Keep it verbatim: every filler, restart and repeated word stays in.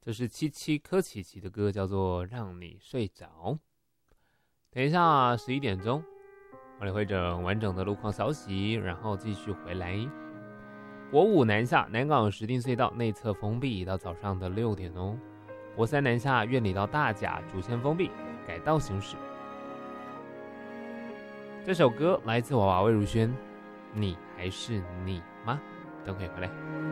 这是七七柯琪琪的歌，叫做《让你睡着》。等一下十一点钟，我来会整完整的路况消息，然后继续回来。国五南下，南港石碇隧道内侧封闭到早上的六点哦。国三南下，苑里到大甲主线封闭，改道行驶。这首歌来自娃娃魏如萱，你还是你吗？等会回来。